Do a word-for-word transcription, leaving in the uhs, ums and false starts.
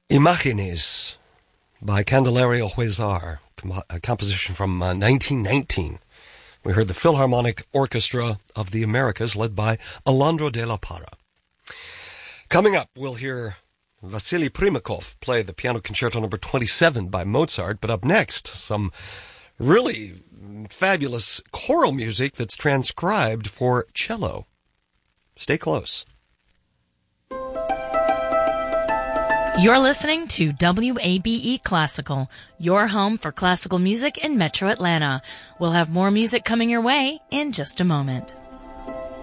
Imágenes by Candelario Huizar, a composition from uh, nineteen nineteen. We heard the Philharmonic Orchestra of the Americas led by Alejandro de la Parra. Coming up, we'll hear Vasily Primakov play the Piano Concerto number twenty-seven by Mozart, but up next, some really fabulous choral music that's transcribed for cello. Stay close. You're listening to W A B E Classical, your home for classical music in Metro Atlanta. We'll have more music coming your way in just a moment.